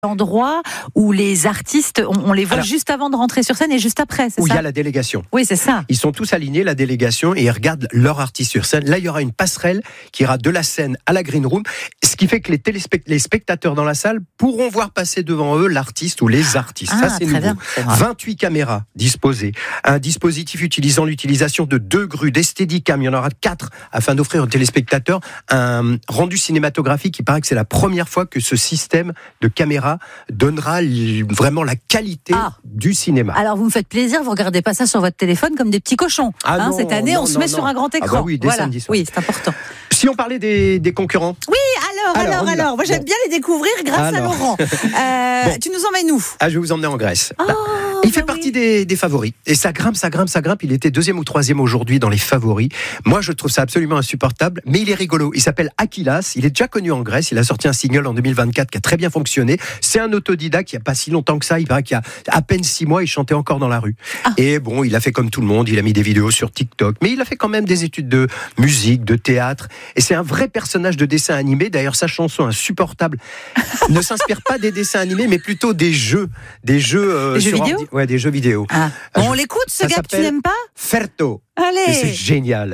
L'endroit où les artistes, on les voit juste avant de rentrer sur scène et juste après, c'est ça ? Où il y a la délégation. Oui, c'est ça. Ils sont tous alignés, la délégation, et ils regardent leur artiste sur scène. Là, il y aura une passerelle qui ira de la scène à la green room, ce qui fait que les spectateurs dans la salle pourront voir passer devant eux l'artiste ou les artistes. Ça, c'est nouveau. Bien. 28 caméras disposées. Un dispositif utilisant l'utilisation de 2 grues, des Steadicam. Il y en aura 4 afin d'offrir aux téléspectateurs un rendu cinématographique. Il paraît que c'est la première fois que ce système de caméra donnera vraiment la qualité du cinéma. Alors vous me faites plaisir, vous regardez pas ça sur votre téléphone comme des petits cochons. Non, cette année, on se met sur un grand écran. Oui, dès samedi soir. Oui, c'est important. Si on parlait des concurrents. Oui, alors, moi j'aime bien les découvrir grâce à Laurent. Tu nous emmènes où ? Je vais vous emmener en Grèce. Il fait partie des favoris. Et ça grimpe. Il était 2e ou 3e aujourd'hui dans les favoris. Moi, je trouve ça absolument insupportable, mais il est rigolo. Il s'appelle Akilas. Il est déjà connu en Grèce. Il a sorti un single en 2024 qui a très bien fonctionné. C'est un autodidacte il n'y a pas si longtemps que ça. Il paraît qu'il y a à peine 6 mois, il chantait encore dans la rue. Et bon, il a fait comme tout le monde. Il a mis des vidéos sur TikTok. Mais il a fait quand même des études de musique, de théâtre. Et c'est un vrai personnage de dessin animé. D'ailleurs, sa chanson insupportable ne s'inspire pas des dessins animés, mais plutôt des jeux. Des jeux vidéo ? Ouais, des jeux vidéo. On l'écoute, ce gars que tu n'aimes pas ? Ferto. Allez. Et c'est génial.